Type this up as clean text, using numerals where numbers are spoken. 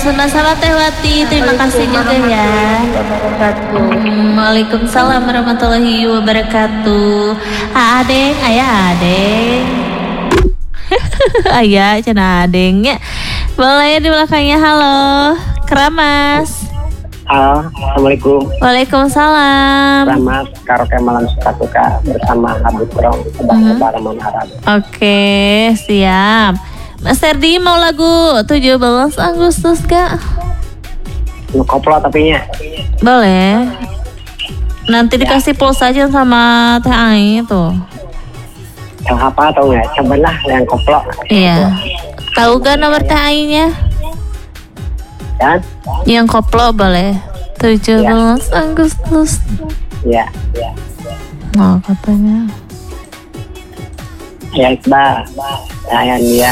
sama-sama Teh Wati. Terima kasih juga ya. Waalaikumsalam warahmatullahi wabarakatuh. Adeng, ayah adeng. Ayah cenah adengnya. Boleh di belakangnya. Halo, Keramas. Halo, Assalamualaikum. Waalaikumsalam. Selamat karaoke malam suka-suka bersama Habib Brong Lebaran Arab. Oke, siap. Mas Terdi mau lagu 17 Agustus gak? Koplo tapinya. Boleh. Nanti dikasih pulsa aja sama Teh Ai tuh. Yang apa atau enggak? Cobalah yang koplo. Iya. Tahu gak nomor Teh Ai-nya? Dan? Yang koplo boleh. 17 Agustus. Iya. Nah katanya. Ya Iqbal. Ya Nia.